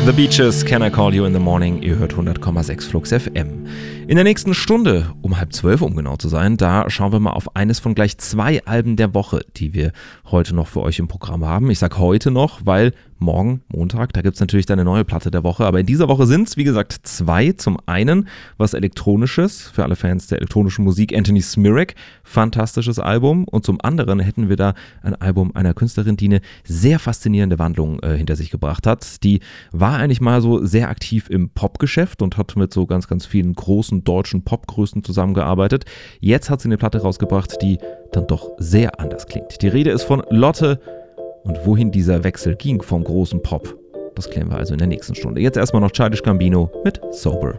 The Beaches, Can I Call You in the Morning? Ihr hört 100,6 Flux FM. In der nächsten Stunde, um 11:30 um genau zu sein, da schauen wir mal auf eines von gleich 2 Alben der Woche, die wir heute noch für euch im Programm haben. Ich sag heute noch, weil morgen, Montag, da gibt's natürlich eine neue Platte der Woche. Aber in dieser Woche sind's, wie gesagt, 2. Zum einen was Elektronisches, für alle Fans der elektronischen Musik, Anthony Smirak, fantastisches Album. Und zum anderen hätten wir da ein Album einer Künstlerin, die eine sehr faszinierende Wandlung hinter sich gebracht hat. Die war eigentlich mal so sehr aktiv im Popgeschäft und hat mit so ganz, ganz vielen großen deutschen Popgrößen zusammengearbeitet. Jetzt hat sie eine Platte rausgebracht, die dann doch sehr anders klingt. Die Rede ist von Lotte. Und wohin dieser Wechsel ging vom großen Pop, das klären wir also in der nächsten Stunde. Jetzt erstmal noch Childish Gambino mit Sober.